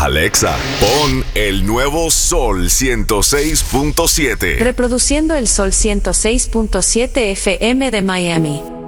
Alexa, pon el nuevo Sol 106.7. Reproduciendo el Sol 106.7 FM de Miami.